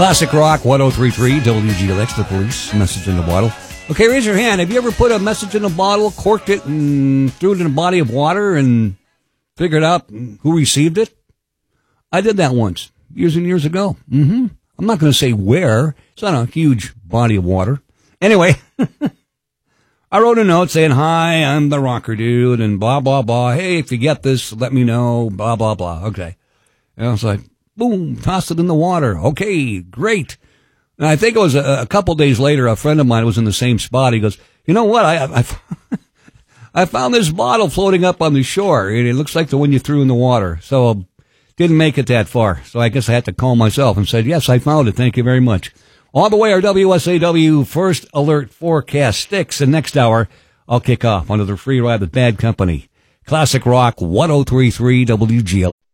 Classic Rock 1033 WGLX, the police message in the bottle. Okay, raise your hand. Have you ever put a message in a bottle, corked it, and threw it in a body of water and figured out who received it? I did that once, years and years ago. I'm not going to say where. It's not a huge body of water. Anyway, I wrote a note saying, hi, I'm the rocker dude, and blah, blah, blah. Hey, if you get this, let me know, blah, blah, blah. Okay. And I was like, boom, tossed it in the water. Okay, great. And I think it was a couple days later, a friend of mine was in the same spot. He goes, you know what? I found this bottle floating up on the shore, and it looks like the one you threw in the water. So didn't make it that far. So I guess I had to call myself and said, yes, I found it. Thank you very much. All the way, our WSAW First Alert Forecast sticks. And next hour, I'll kick off under the free ride with Bad Company. Classic Rock 1033 WGL.